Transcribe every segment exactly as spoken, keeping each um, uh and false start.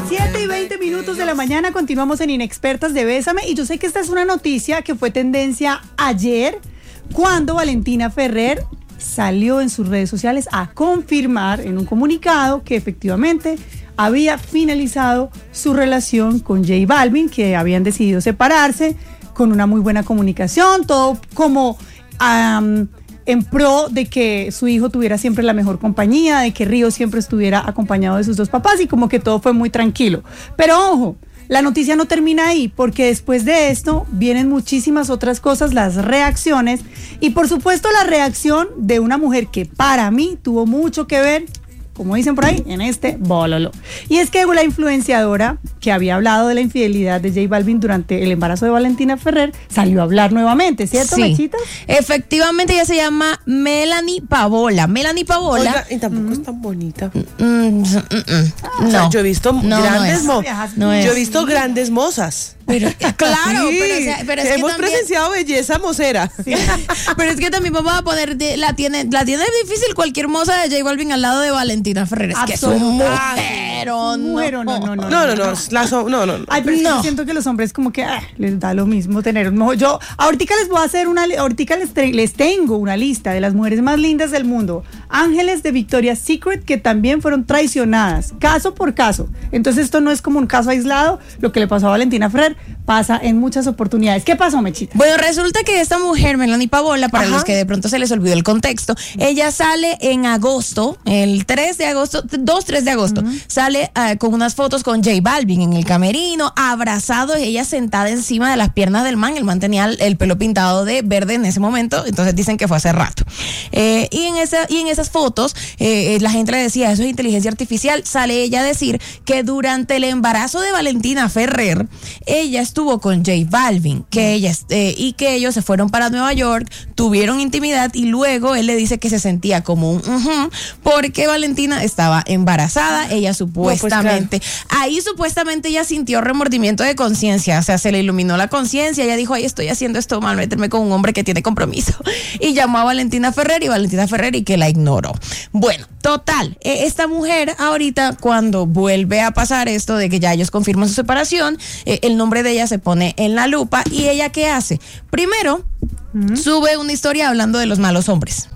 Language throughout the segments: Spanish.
siete y veinte minutos de la mañana, continuamos en Inexpertas de Bésame, y yo sé que esta es una noticia que fue tendencia ayer, cuando Valentina Ferrer salió en sus redes sociales a confirmar en un comunicado que efectivamente había finalizado su relación con J Balvin, que habían decidido separarse con una muy buena comunicación, todo como um, en pro de que su hijo tuviera siempre la mejor compañía, de que Río siempre estuviera acompañado de sus dos papás, y como que todo fue muy tranquilo. Pero ojo, la noticia no termina ahí, porque después de esto vienen muchísimas otras cosas, las reacciones, y por supuesto la reacción de una mujer que para mí tuvo mucho que ver, como dicen por ahí, en este bololo. Y es que la influenciadora que había hablado de la infidelidad de J Balvin durante el embarazo de Valentina Ferrer salió a hablar nuevamente, ¿cierto, sí. Mechita? Efectivamente, ella se llama Melanie Pavola. Melanie Pavola. Oiga, y tampoco mm. es tan bonita. Mm, mm, mm, ah, no. O sea, yo he visto no, grandes no mo no Yo he visto grandes mozas. Pero, claro, sí, pero, o sea, pero es hemos que también, presenciado belleza mocera. Sí. Pero es que también vamos a poner, de, la tiene la tiene difícil cualquier moza de J Balvin al lado de Valentina Ferrer. Es que es un mujerón. Mujerón, no, no, no. No, no, no. La so, no, no, no. Ay, pero no. yo siento que los hombres como que ah, les da lo mismo tener un mejor. Yo ahorita les voy a hacer una, ahorita les, les tengo una lista de las mujeres más lindas del mundo. Ángeles de Victoria's Secret que también fueron traicionadas, caso por caso. Entonces esto no es como un caso aislado. Lo que le pasó a Valentina Ferrer pasa en muchas oportunidades. ¿Qué pasó, Mechita? Bueno, resulta que esta mujer, Melanie Pavola, para Ajá. los que de pronto se les olvidó el contexto, ella sale en agosto, el tres de agosto, dos, tres de agosto, uh-huh. sale uh, con unas fotos con J Balvin en el camerino, abrazado, ella sentada encima de las piernas del man. El man tenía el, el pelo pintado de verde en ese momento, entonces dicen que fue hace rato. Eh, y, en esa, y en esas fotos, eh, la gente le decía, eso es inteligencia artificial. Sale ella a decir que durante el embarazo de Valentina Ferrer, ella estuvo con J Balvin, que ella eh, y que ellos se fueron para Nueva York, tuvieron intimidad, y luego él le dice que se sentía como un uh-huh, porque Valentina estaba embarazada. Ella supuestamente, no, pues claro. ahí supuestamente ella sintió remordimiento de conciencia, o sea, se le iluminó la conciencia. Ella dijo, ay, estoy haciendo esto mal, meterme con un hombre que tiene compromiso, y llamó a Valentina Ferrer, y Valentina Ferrer y que la ignoró. Bueno, total, eh, esta mujer ahorita, cuando vuelve a pasar esto de que ya ellos confirman su separación, eh, el nombre de ella se pone en la lupa. ¿Y ella qué hace? Primero, uh-huh. sube una historia hablando de los malos hombres.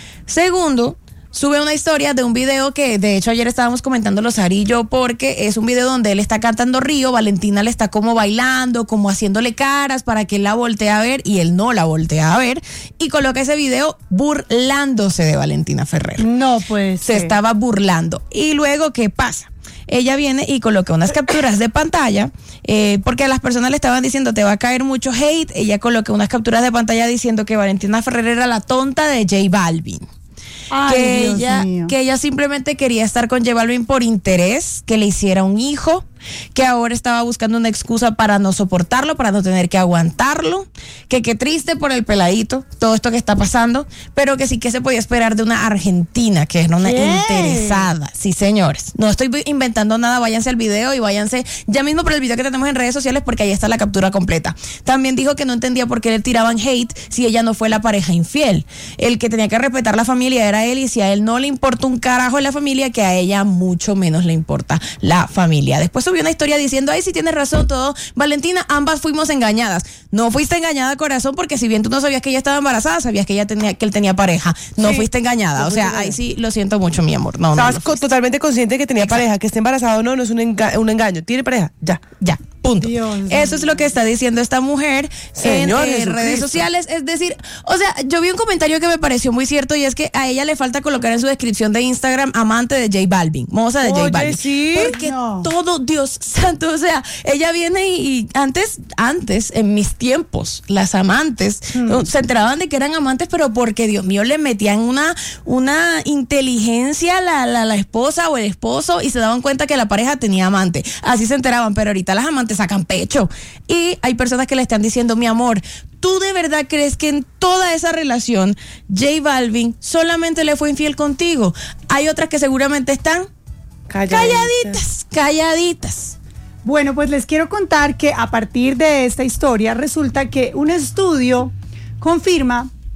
Segundo, sube una historia de un video que de hecho ayer estábamos comentando Lozar y yo, porque es un video donde él está cantando Río, Valentina le está como bailando, como haciéndole caras para que él la voltee a ver, y él no la voltea a ver, y coloca ese video burlándose de Valentina Ferrer. No, pues se estaba burlando. Y luego, ¿qué pasa? Ella viene y coloca unas capturas de pantalla, eh, porque a las personas le estaban diciendo, te va a caer mucho hate. Ella coloca unas capturas de pantalla diciendo que Valentina Ferrer era la tonta de J Balvin. Ay, que Dios ella mío. que ella simplemente quería estar con J Balvin por interés, que le hiciera un hijo, que ahora estaba buscando una excusa para no soportarlo, para no tener que aguantarlo, que qué triste por el peladito, todo esto que está pasando, pero que sí que se podía esperar de una argentina, que era una ¿Qué? interesada. Sí, señores, no estoy inventando nada, váyanse al video y váyanse ya mismo por el video que tenemos en redes sociales, porque ahí está la captura completa. También dijo que no entendía por qué le tiraban hate si ella no fue la pareja infiel. El que tenía que respetar la familia era él, y si a él no le importa un carajo en la familia, que a ella mucho menos le importa la familia. Después subió una historia diciendo, ay, sí tienes razón, todo, Valentina, ambas fuimos engañadas. No fuiste engañada, corazón, porque si bien tú no sabías que ella estaba embarazada, sabías que ella tenía, que él tenía pareja. No sí. fuiste engañada. No o sea, ahí sí lo siento mucho, mi amor. No, Estabas no, no totalmente consciente de que tenía Exacto. pareja, que esté embarazado o no, no es un, enga un engaño. Tiene pareja, ya. Ya. Punto. Dios Eso es lo que está diciendo esta mujer Señor en eh, redes sociales. Es decir, o sea, yo vi un comentario que me pareció muy cierto, y es que a ella le falta colocar en su descripción de Instagram amante de J Balvin, moza de Oye, J Balvin. ¿sí? Porque no. todo, Dios santo, o sea, ella viene y, y antes, antes, en mis tiempos, las amantes hmm. se enteraban de que eran amantes, pero porque, Dios mío, le metían una, una inteligencia a la, la, la esposa o el esposo, y se daban cuenta que la pareja tenía amante. Así se enteraban, pero ahorita las amantes sacan pecho. Y hay personas que le están diciendo, mi amor, ¿tú de verdad crees que en toda esa relación J Balvin solamente le fue infiel contigo? Hay otras que seguramente están calladitas, calladitas. calladitas. Bueno, pues les quiero contar que a partir de esta historia resulta que un estudio confirma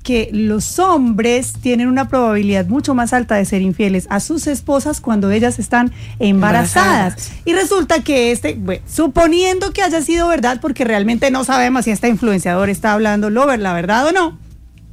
que los hombres tienen una probabilidad mucho más alta de ser infieles a sus esposas cuando ellas están embarazadas. embarazadas. Y resulta que este, bueno, suponiendo que haya sido verdad, porque realmente no sabemos si este influenciador está hablando lo, la verdad o no,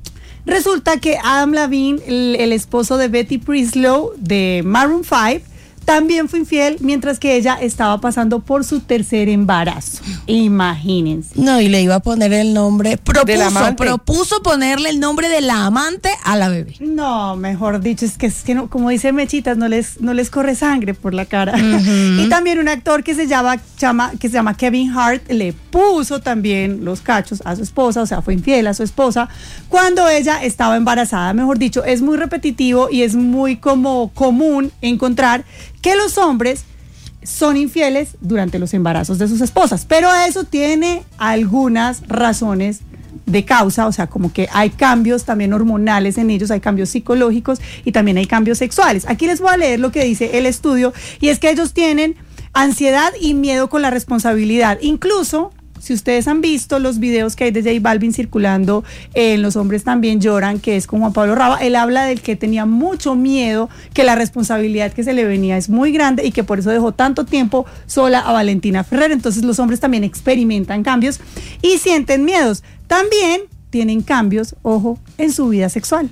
resulta que Adam Levine, el, el esposo de Betty Prislow de Maroon five, también fue infiel mientras que ella estaba pasando por su tercer embarazo. Imagínense. No, y le iba a poner el nombre, propuso, amante. propuso ponerle el nombre de la amante a la bebé. No, mejor dicho, es que, es que no, como dice Mechitas, no les, no les corre sangre por la cara. Uh-huh. Y también un actor que se llama, llama, que se llama Kevin Hart le puso también los cachos a su esposa, o sea, fue infiel a su esposa cuando ella estaba embarazada. Mejor dicho, es muy repetitivo y es muy como común encontrar que los hombres son infieles durante los embarazos de sus esposas, pero eso tiene algunas razones de causa, o sea, como que hay cambios también hormonales en ellos, hay cambios psicológicos y también hay cambios sexuales. Aquí les voy a leer lo que dice el estudio, y es que ellos tienen ansiedad y miedo con la responsabilidad. Incluso, si ustedes han visto los videos que hay de J Balvin circulando en Los hombres también lloran, que es con Juan Pablo Raba, él habla del que tenía mucho miedo, que la responsabilidad que se le venía es muy grande y que por eso dejó tanto tiempo sola a Valentina Ferrer. Entonces los hombres también experimentan cambios y sienten miedos. También tienen cambios, ojo, en su vida sexual.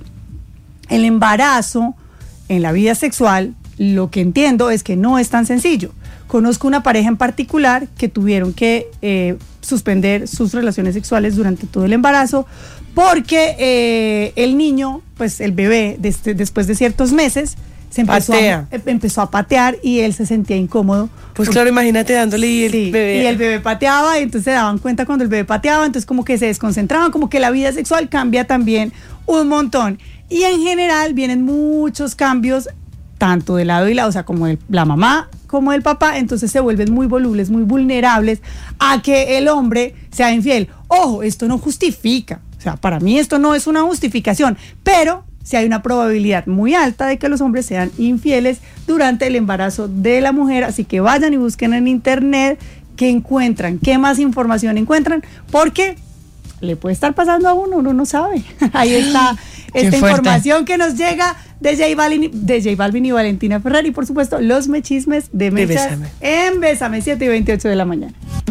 El embarazo en la vida sexual, lo que entiendo es que no es tan sencillo. Conozco una pareja en particular que tuvieron que eh, suspender sus relaciones sexuales durante todo el embarazo porque eh, el niño, pues el bebé, desde, después de ciertos meses, se empezó a, empezó a patear y él se sentía incómodo. Pues claro, imagínate dándole y el sí, bebé. Y el bebé pateaba y entonces se daban cuenta cuando el bebé pateaba, entonces como que se desconcentraban, como que la vida sexual cambia también un montón. Y en general vienen muchos cambios, tanto de lado y lado, o sea, como de la mamá como del papá, entonces se vuelven muy volubles, muy vulnerables a que el hombre sea infiel. Ojo, esto no justifica, o sea, para mí esto no es una justificación, pero sí hay una probabilidad muy alta de que los hombres sean infieles durante el embarazo de la mujer, así que vayan y busquen en internet qué encuentran, qué más información encuentran, porque le puede estar pasando a uno, uno no sabe. Ahí está esta información que nos llega de J Balvin, de J Balvin y Valentina Ferrer, y por supuesto los mechismes de Mechas Bésame. en Bésame, siete y veintiocho de la mañana.